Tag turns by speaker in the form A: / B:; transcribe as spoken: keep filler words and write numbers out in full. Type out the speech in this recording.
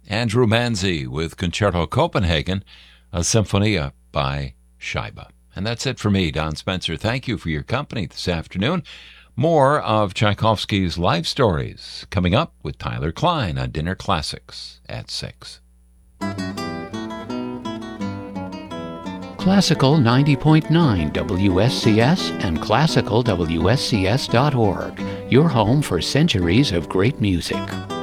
A: Andrew Manzi with Concerto Copenhagen, a Symphonia by Scheibe. And that's it for me, Don Spencer. Thank you for your company this afternoon. More of Tchaikovsky's life stories coming up with Tyler Klein on Dinner Classics at six.
B: Classical ninety point nine W S C S and classical W S C S dot org, your home for centuries of great music.